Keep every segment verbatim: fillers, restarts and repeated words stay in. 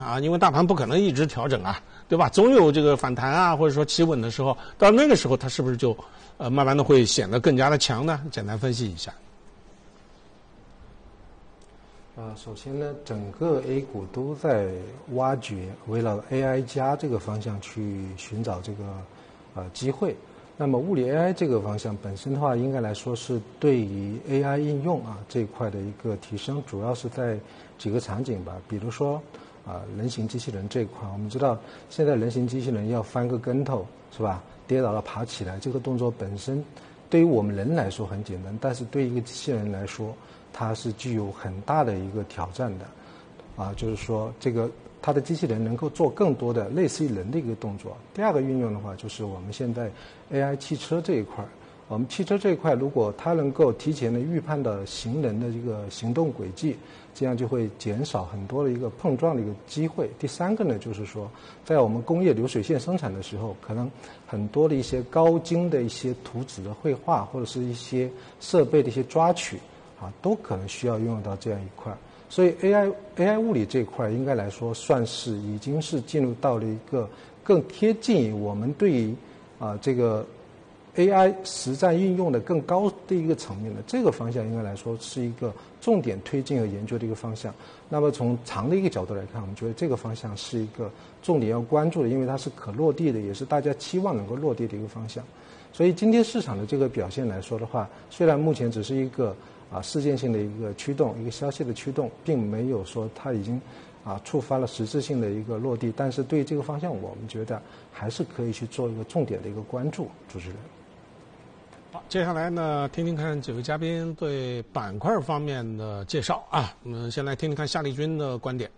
啊，因为大盘不可能一直调整啊，对吧？总有这个反弹啊，或者说企稳的时候，到那个时候它是不是就呃慢慢的会显得更加的强呢？简单分析一下。 呃，首先呢，整个 A 股都在挖掘围绕 A I 加这个方向去寻找这个呃机会。那么物理 A I 这个方向本身的话，应该来说是对于 A I 应用啊这一块的一个提升，主要是在几个场景吧，比如说。啊，人形机器人这一块，我们知道现在人形机器人要翻个跟头，是吧？跌倒了爬起来，这个动作本身对于我们人来说很简单，但是对于一个机器人来说，它是具有很大的一个挑战的。啊，就是说这个它的机器人能够做更多的类似于人的一个动作。第二个运用的话，就是我们现在 A I 汽车这一块。我们汽车这一块，如果它能够提前的预判到行人的这个行动轨迹，这样就会减少很多的一个碰撞的一个机会。第三个呢，就是说，在我们工业流水线生产的时候，可能很多的一些高精的一些图纸的绘画，或者是一些设备的一些抓取，啊，都可能需要用用到这样一块。所以 A I A I 物理这一块，应该来说算是已经是进入到了一个更贴近于我们对于啊这个。A I 实战运用的更高的一个层面的这个方向，应该来说是一个重点推进和研究的一个方向。那么从长的一个角度来看，我们觉得这个方向是一个重点要关注的，因为它是可落地的，也是大家期望能够落地的一个方向。所以今天市场的这个表现来说的话，虽然目前只是一个啊事件性的一个驱动，一个消息的驱动，并没有说它已经啊触发了实质性的一个落地，但是对于这个方向，我们觉得还是可以去做一个重点的一个关注。主持人。 好，接下来呢，听听看几位嘉宾对板块方面的介绍啊。我们先来听听看夏立军的观点。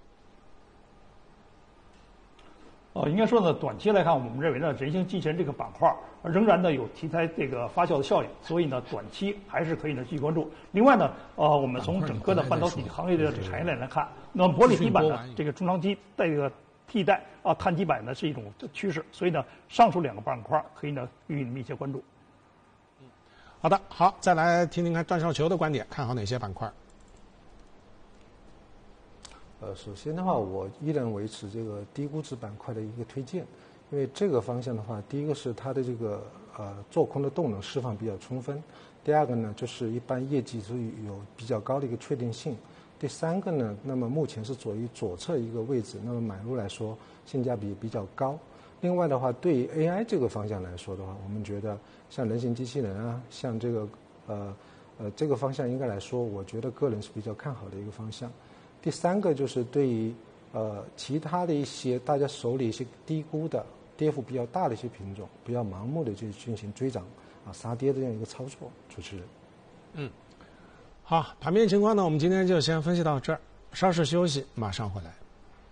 呃，应该说呢，短期来看，我们认为呢，人形机器人这个板块仍然呢有题材这个发酵的效应，所以呢，短期还是可以呢继续关注。另外呢，呃，我们从整个的半导体行业的这个产业链来看，那么玻璃底板的这个中长期这个替代啊碳基板呢是一种趋势，所以呢，上述两个板块可以呢予以密切关注。 好的，好，再来听听看段少球的观点，看好哪些板块？ 呃，首先的话，我依然维持这个低估值板块的一个推荐，因为这个方向的话，第一个是它的这个呃做空的动能释放比较充分，第二个呢就是一般业绩是有比较高的一个确定性，第三个呢，那么目前是处于左侧一个位置，那么买入来说性价比比较高。另外的话，对于 A I 这个方向来说的话，我们觉得像人形机器人啊，像这个呃呃这个方向应该来说，我觉得个人是比较看好的一个方向。第三个就是对于呃其他的一些大家手里一些低估的、跌幅比较大的一些品种，不要盲目的去进行追涨啊杀跌的这样一个操作。主持人， 嗯，好，盘面情况呢，我们今天就先分析到这儿，稍事休息，马上回来。